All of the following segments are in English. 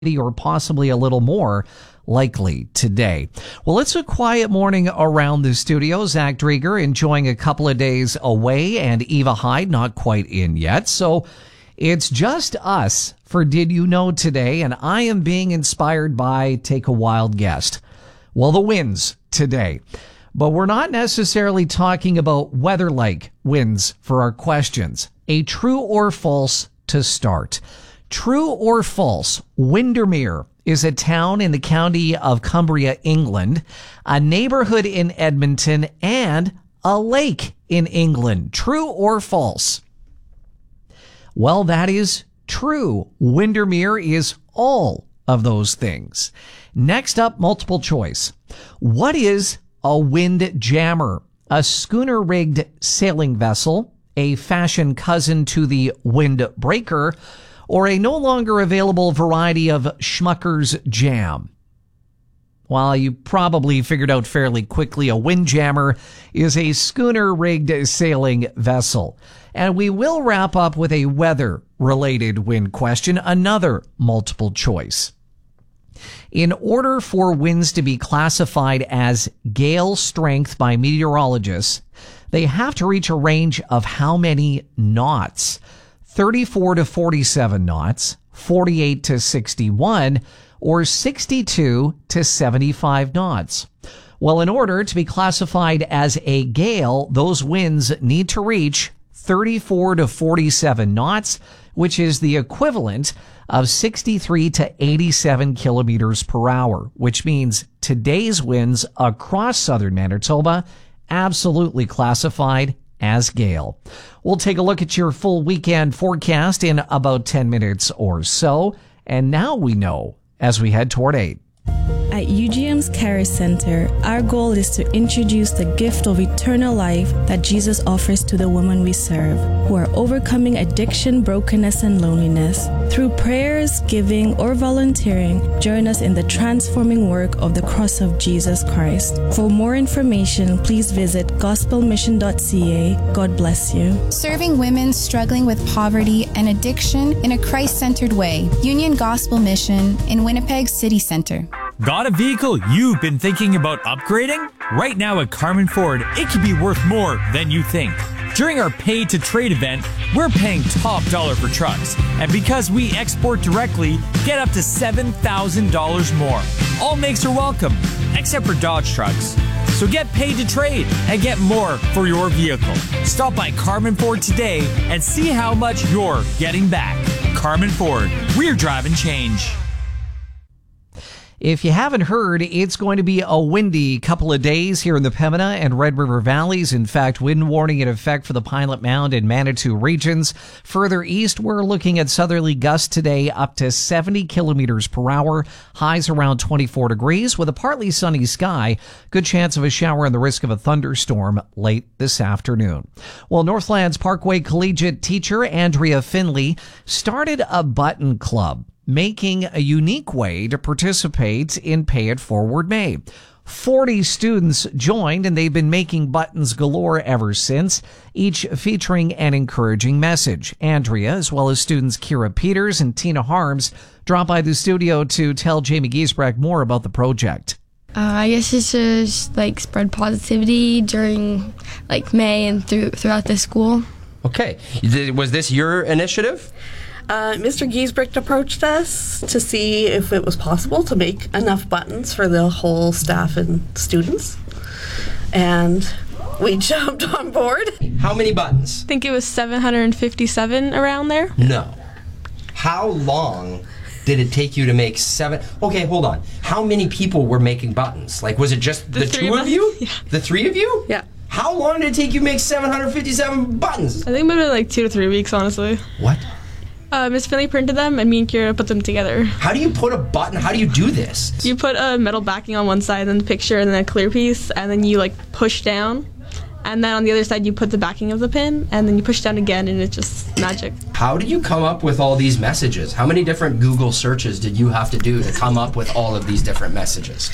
or possibly a little more likely today. Well, it's a quiet morning around the studio. Zach Drieger enjoying a couple of days away, and Eva Hyde not quite in yet. So it's just us for Did You Know today, and I am being inspired by, take a wild guess, well, the winds today. But we're not necessarily talking about weather-like winds for our questions. A true or false to start. True or false, Windermere is a town in the county of Cumbria, England, a neighborhood in Edmonton, and a lake in England. True or false? Well, that is true. Windermere is all of those things. Next up, multiple choice. What is a windjammer? A schooner-rigged sailing vessel, a fashion cousin to the windbreaker, or a no longer available variety of Schmucker's jam? Well, you probably figured out fairly quickly a windjammer is a schooner-rigged sailing vessel. And we will wrap up with a weather-related wind question, another multiple choice. In order for winds to be classified as gale strength by meteorologists, they have to reach a range of how many knots? 34 to 47 knots, 48 to 61, or 62 to 75 knots. Well, in order to be classified as a gale, those winds need to reach 34 to 47 knots, which is the equivalent of 63 to 87 kilometers per hour, which means today's winds across southern Manitoba absolutely classified as gale. We'll take a look at your full weekend forecast in about 10 minutes or so. And now we know as we head toward 8. At UGM's Care Center, our goal is to introduce the gift of eternal life that Jesus offers to the women we serve, who are overcoming addiction, brokenness, and loneliness. Through prayers, giving, or volunteering, join us in the transforming work of the cross of Jesus Christ. For more information, please visit gospelmission.ca. God bless you. Serving women struggling with poverty and addiction in a Christ-centered way. Union Gospel Mission in Winnipeg City Centre. Got a vehicle you've been thinking about upgrading? Right now at Carmen Ford, it could be worth more than you think. During our Pay to Trade event, we're paying top dollar for trucks. And because we export directly, get up to $7,000 more. All makes are welcome, except for Dodge trucks. So get paid to trade and get more for your vehicle. Stop by Carmen Ford today and see how much you're getting back. Carmen Ford, we're driving change. If you haven't heard, it's going to be a windy couple of days here in the Pembina and Red River Valleys. In fact, wind warning in effect for the Pilot Mound and Manitou regions. Further east, we're looking at southerly gusts today up to 70 kilometers per hour. Highs around 24 degrees with a partly sunny sky. Good chance of a shower and the risk of a thunderstorm late this afternoon. Well, Northlands Parkway Collegiate teacher Andrea Finley started a button club, making a unique way to participate in Pay It Forward May. 40 students joined, and they've been making buttons galore ever since, each featuring an encouraging message. Andrea, as well as students Kira Peters and Tina Harms, dropped by the studio to tell Jamie Giesbrecht more about the project. I guess it's just spread positivity during May and throughout the school. Okay. Was this your initiative? Mr. Giesbrecht approached us to see if it was possible to make enough buttons for the whole staff and students. And we jumped on board. How many buttons? I think it was 757 around there. No. How long did it take you to make 7? Okay, hold on. How many people were making buttons? Was it just the two of you? Yeah. The three of you? Yeah. How long did it take you to make 757 buttons? I think maybe 2 to 3 weeks, honestly. What? Miss Finley printed them, and me and Kira put them together. How do you put a button? How do you do this? You put a metal backing on one side, then the picture, and then a clear piece, and then you push down. And then on the other side, you put the backing of the pin, and then you push down again, and it's just magic. How did you come up with all these messages? How many different Google searches did you have to do to come up with all of these different messages?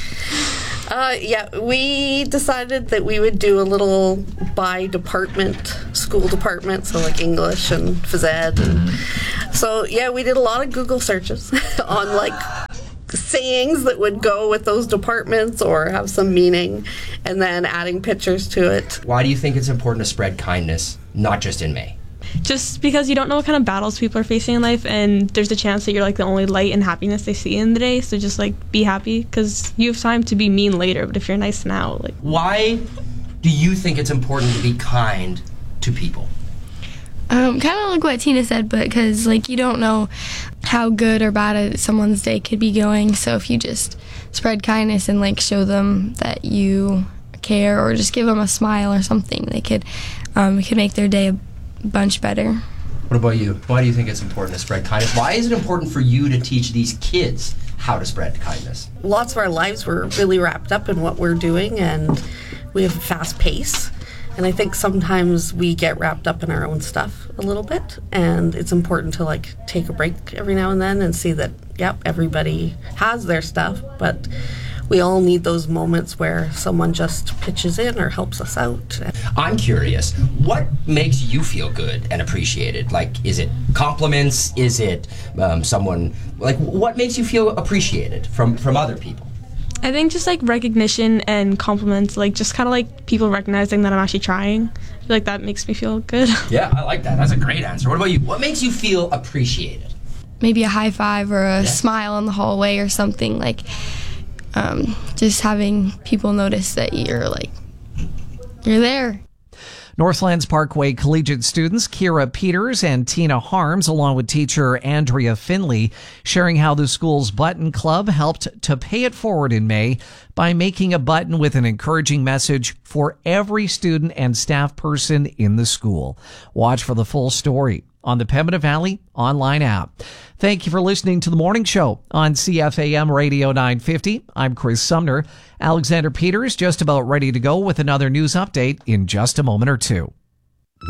We decided that we would do a little by department, school department, so English and phys ed. And So, yeah, we did a lot of Google searches on, like, sayings that would go with those departments or have some meaning, and then adding pictures to it. Why do you think it's important to spread kindness, not just in May? Just because you don't know what kind of battles people are facing in life, and there's a chance that you're like the only light and happiness they see in the day. So just like be happy, because you have time to be mean later, but if you're nice now, like. Why do you think it's important to be kind to people? Kind of like what Tina said, but because like you don't know how good or bad someone's day could be going. So if you just spread kindness and like show them that you care, or just give them a smile or something, they could make their day a bunch better. What about you? Why do you think it's important to spread kindness? Why is it important for you to teach these kids how to spread kindness? Lots of our lives were really wrapped up in what we're doing, and we have a fast pace. And I think sometimes we get wrapped up in our own stuff a little bit, and it's important to like take a break every now and then and see that, yep, everybody has their stuff, but we all need those moments where someone just pitches in or helps us out. I'm curious, what makes you feel good and appreciated? Like, is it compliments? Is it someone, like, what makes you feel appreciated from other people? I think just like recognition and compliments, like just kind of like people recognizing that I'm actually trying. I feel like that makes me feel good. Yeah, I like that. That's a great answer. What about you? What makes you feel appreciated? Maybe a high five or a smile in the hallway or something, like just having people notice that you're there. Northlands Parkway Collegiate students Kira Peters and Tina Harms, along with teacher Andrea Finley, sharing how the school's Button Club helped to pay it forward in May by making a button with an encouraging message for every student and staff person in the school. Watch for the full story on the Pembina Valley online app. Thank you for listening to The Morning Show on CFAM Radio 950. I'm Chris Sumner. Alexander Peters just about ready to go with another news update in just a moment or two.